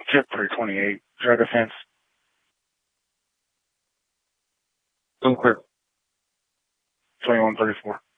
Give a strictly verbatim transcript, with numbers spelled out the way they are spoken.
Tip three twenty-eight. Drug offense. Unclear. twenty-one thirty-four.